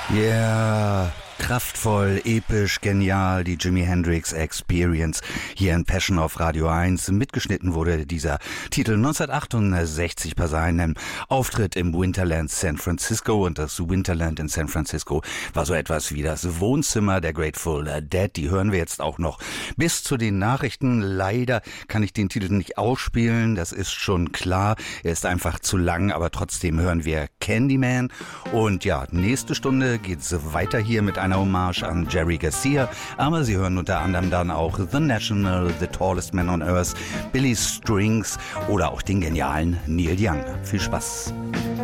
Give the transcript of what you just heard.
Yeah, kraftvoll, episch, genial, die Jimi Hendrix Experience hier in Passion auf Radio 1. Mitgeschnitten wurde dieser Titel 1968 bei seinem Auftritt im Winterland San Francisco, und das Winterland in San Francisco war so etwas wie das Wohnzimmer der Grateful Dead. Die hören wir jetzt auch noch bis zu den Nachrichten. Leider kann ich den Titel nicht ausspielen, das ist schon klar. Er ist einfach zu lang, aber trotzdem hören wir Candyman. Und ja, nächste Stunde geht's weiter hier mit einer Hommage an Jerry Garcia, aber Sie hören unter anderem dann auch The National, The Tallest Man on Earth, Billy Strings oder auch den genialen Neil Young. Viel Spaß!